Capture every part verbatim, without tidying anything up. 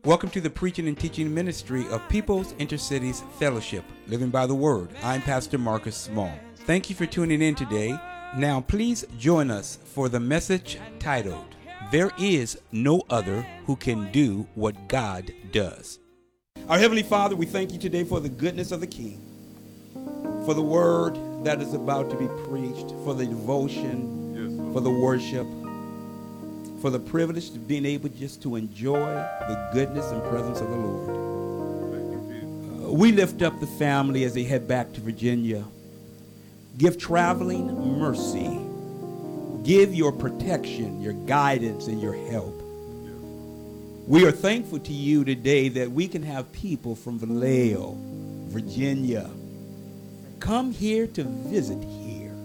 Welcome to the preaching and teaching ministry of People's Intercities Fellowship, Living by the Word. I'm Pastor Marcus Small. Thank you for tuning in today. Now, please join us for the message titled, There is No Other Who Can Do What God Does. Our Heavenly Father, we thank you today for the goodness of the King, for the word that is about to be preached, for the devotion, yes, for the worship, for the privilege of being able just to enjoy the goodness and presence of the Lord. Uh, we lift up the family as they head back to Virginia. Give traveling mercy. Give your protection, your guidance, and your help. We are thankful to you today that we can have people from Vallejo, Virginia, come here to visit here.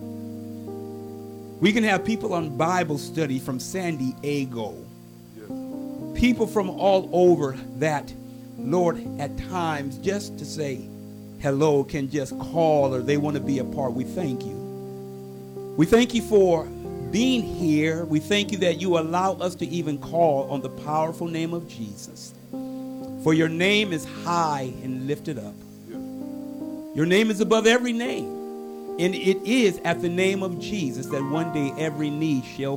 We can have people on Bible study from San Diego. Yes. People from all over that, Lord, at times just to say hello can just call or they want to be a part. We thank you. We thank you for being here. We thank you that you allow us to even call on the powerful name of Jesus. For your name is high and lifted up. Yes. Your name is above every name. And it is at the name of Jesus that one day every knee shall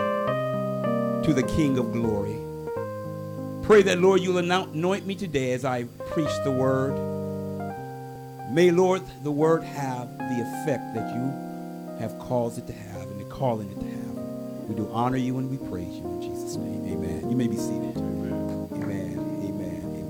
bow to the King of glory. Pray that, Lord, you'll anoint me today as I preach the word. May, Lord, the word have the effect that you have caused it to have and the calling it to have. We do honor you and we praise you in Jesus' name. Amen. You may be seated. Amen. Amen. Amen.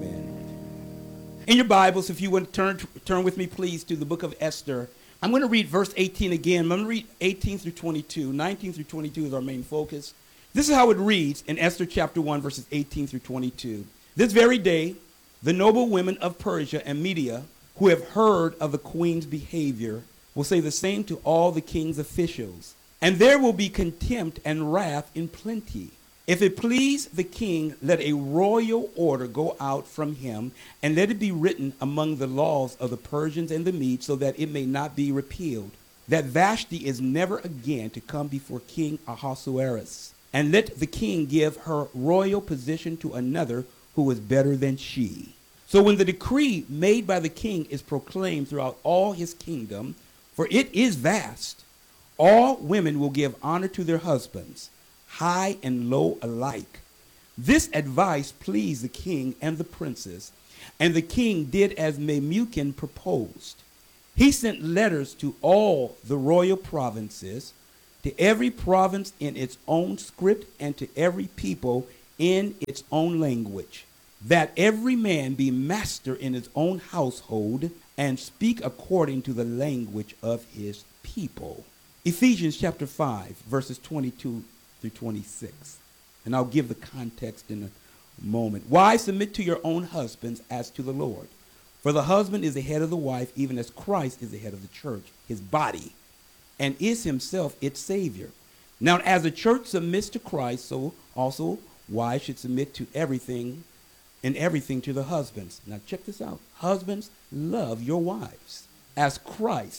Amen. In your Bibles, if you would turn, turn with me, please, to the book of Esther. I'm going to read verse eighteen again. I'm going to read eighteen through twenty-two. nineteen through twenty-two is our main focus. This is how it reads in Esther chapter one, verses eighteen through twenty-two. This very day, the noble women of Persia and Media, who have heard of the queen's behavior, will say the same to all the king's officials. And there will be contempt and wrath in plenty. If it please the king, let a royal order go out from him, and let it be written among the laws of the Persians and the Medes, so that it may not be repealed, that Vashti is never again to come before King Ahasuerus. And let the king give her royal position to another who is better than she. So when the decree made by the king is proclaimed throughout all his kingdom, for it is vast, all women will give honor to their husbands, high and low alike. This advice pleased the king and the princes, and the king did as Memucan proposed. He sent letters to all the royal provinces, to every province in its own script, and to every people in its own language, that every man be master in his own household, and speak according to the language of his people. Ephesians chapter five, verses twenty-two through twenty-six. And I'll give the context in a moment. Wives, submit to your own husbands as to the Lord. For the husband is the head of the wife, even as Christ is the head of the church, his body, and is himself its Savior. Now, as the church submits to Christ, so also wives should submit to everything and everything to the husbands. Now, check this out. Husbands, love your wives as Christ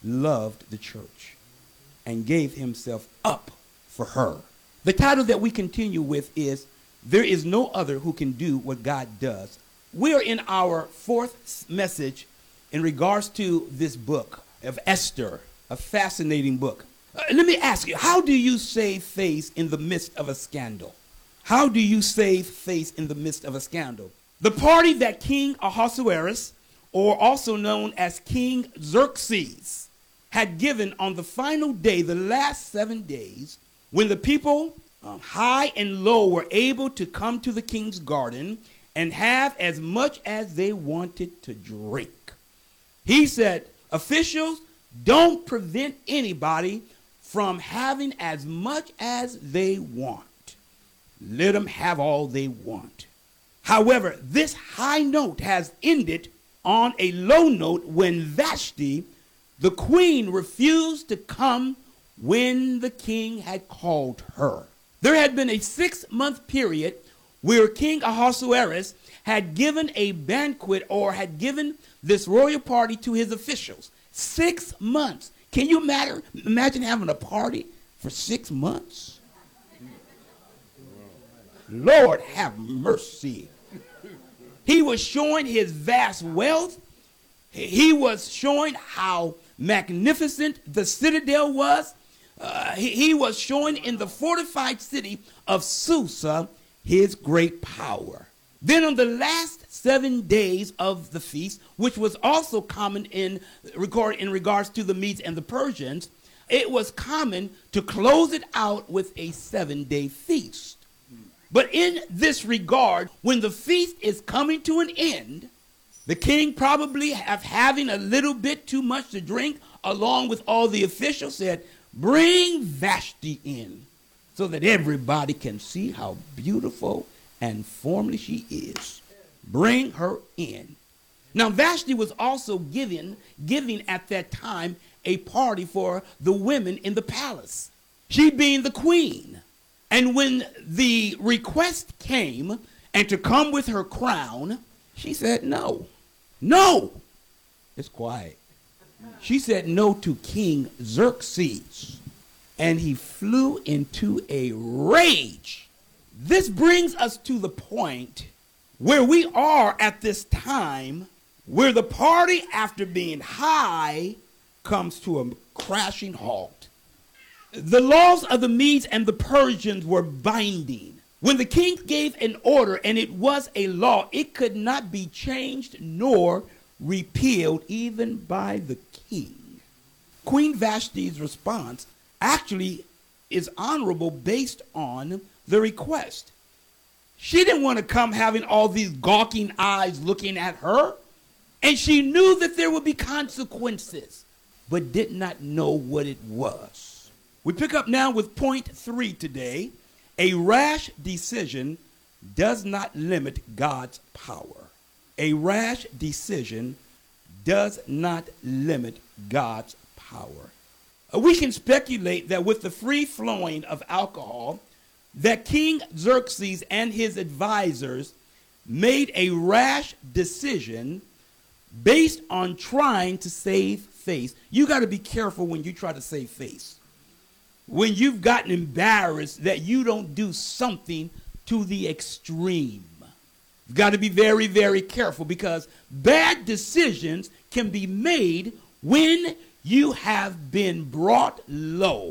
loved the church and gave himself up for her. The title that we continue with is, There is No Other Who Can Do What God Does. We are in our fourth message in regards to this book of Esther, a fascinating book. Uh, let me ask you, how do you save face in the midst of a scandal? How do you save face in the midst of a scandal? The party that King Ahasuerus, or also known as King Xerxes, had given on the final day, the last seven days, when the people, um, high and low, were able to come to the king's garden and have as much as they wanted to drink. He said, officials, don't prevent anybody from having as much as they want. Let them have all they want. However, this high note has ended on a low note when Vashti, the queen, refused to come when the king had called her. There had been a six-month period where King Ahasuerus had given a banquet or had given this royal party to his officials. Six months. Can you matter, imagine having a party for six months? Lord have mercy. He was showing his vast wealth. He was showing how magnificent the citadel was. Uh, he, he was showing in the fortified city of Susa his great power. Then on the last seven days of the feast, which was also common in regard in regards to the Medes and the Persians, it was common to close it out with a seven-day feast. But in this regard, when the feast is coming to an end, the king, probably have having a little bit too much to drink, along with all the officials, said, bring Vashti in so that everybody can see how beautiful and formally she is. Bring her in. Now, Vashti was also giving, giving at that time a party for the women in the palace, she being the queen. And when the request came and to come with her crown, she said no. No. It's quiet. She said no to King Xerxes, and he flew into a rage. This brings us to the point where we are at this time, where the party, after being high, comes to a crashing halt. The laws of the Medes and the Persians were binding. When the king gave an order and it was a law, it could not be changed nor repealed even by the king. Queen Vashti's response actually is honorable based on the request. She didn't want to come having all these gawking eyes looking at her, and she knew that there would be consequences, but did not know what it was. We pick up now with point three today. A rash decision does not limit God's power. A rash decision does not limit God's power. Uh, we can speculate that with the free flowing of alcohol, that King Xerxes and his advisors made a rash decision based on trying to save face. You got to be careful when you try to save face. When you've gotten embarrassed that you don't do something to the extreme. You've got to be very, very careful, because bad decisions can be made when you have been brought low.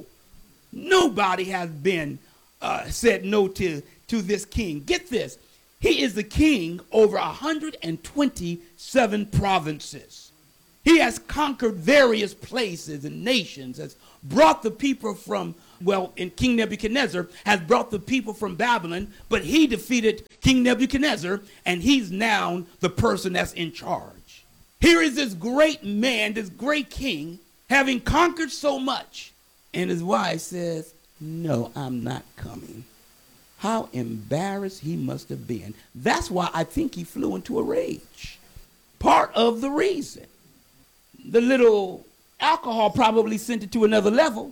Nobody has been uh, said no to, to this king. Get this. He is the king over one hundred twenty-seven provinces. He has conquered various places and nations, has brought the people from, well, in King Nebuchadnezzar, has brought the people from Babylon, but he defeated King Nebuchadnezzar, and he's now the person that's in charge. Here is this great man, this great king, having conquered so much, and his wife says, no, I'm not coming. How embarrassed he must have been. That's why I think he flew into a rage. Part of the reason. The little alcohol probably sent it to another level.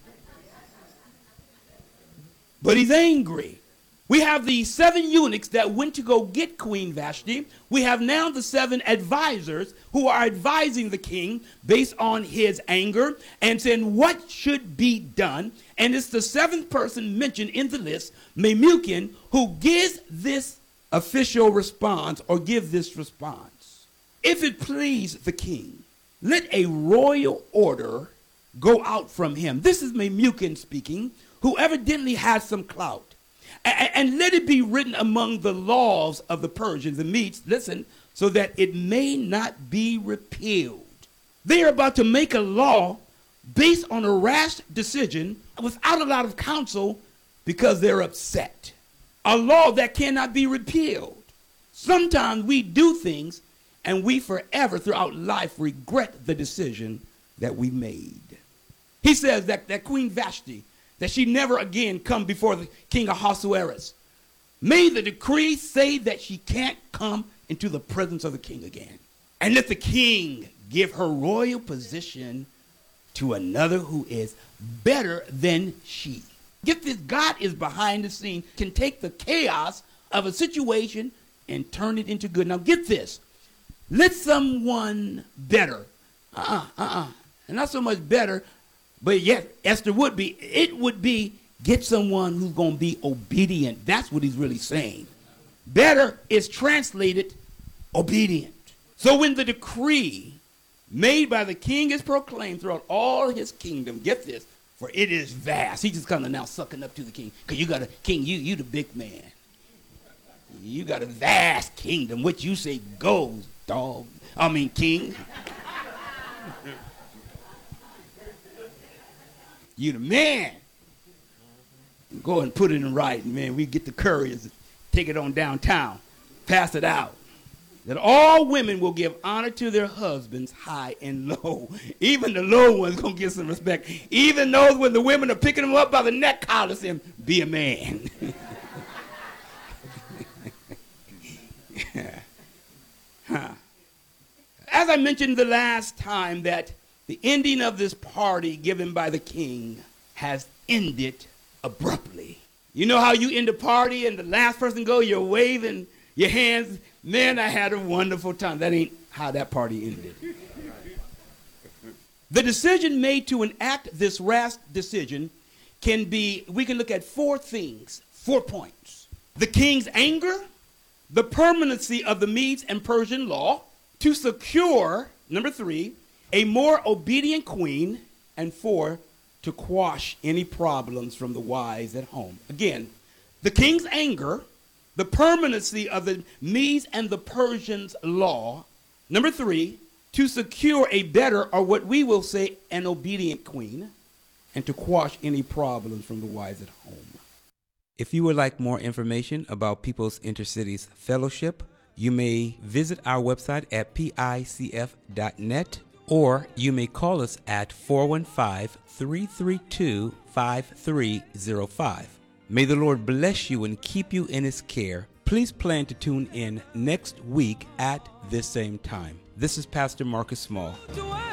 But he's angry. We have the seven eunuchs that went to go get Queen Vashti. We have now the seven advisors who are advising the king based on his anger and saying what should be done. And it's the seventh person mentioned in the list, Memucan, who gives this official response or give this response. If it please the king, let a royal order go out from him. This is Memucan speaking, who evidently has some clout. And let it be written among the laws of the Persians and Medes, listen, so that it may not be repealed. They are about to make a law based on a rash decision without a lot of counsel because they're upset. A law that cannot be repealed. Sometimes we do things and we forever throughout life regret the decision that we made. He says that, that Queen Vashti, that she never again come before the king Ahasuerus. May the decree say that she can't come into the presence of the king again. And let the king give her royal position to another who is better than she. Get this, God is behind the scene, can take the chaos of a situation and turn it into good. Now get this, let someone better, uh-uh, uh-uh, and not so much better, but yet Esther would be, it would be get someone who's going to be obedient. That's what he's really saying. Better is translated obedient. So when the decree made by the king is proclaimed throughout all his kingdom, get this, for it is vast. He just kind of now sucking up to the king. Because you got a king, you, you the big man. You got a vast kingdom. What you say goes, dog. I mean, king. You the man. Go and put it in writing, man. We get the couriers, take it on downtown, pass it out. That all women will give honor to their husbands, high and low. Even the low ones gonna get some respect. Even those when the women are picking them up by the neck collar, saying, "Be a man." Huh. As I mentioned the last time, that the ending of this party given by the king has ended abruptly. You know how you end a party and the last person go, you're waving your hands. Man, I had a wonderful time. That ain't how that party ended. The decision made to enact this rash decision can be, we can look at four things, four points. The king's anger, the permanency of the Medes and Persian law, to secure, number three, a more obedient queen, and four, to quash any problems from the wives at home. Again, the king's anger, the permanency of the Medes and the Persians' law. Number three, to secure a better, or what we will say, an obedient queen, and to quash any problems from the wives at home. If you would like more information about People's Intercities Fellowship, you may visit our website at P I C F dot net, or you may call us at four one five, three three two, five three zero five. May the Lord bless you and keep you in his care. Please plan to tune in next week at this same time. This is Pastor Marcus Small.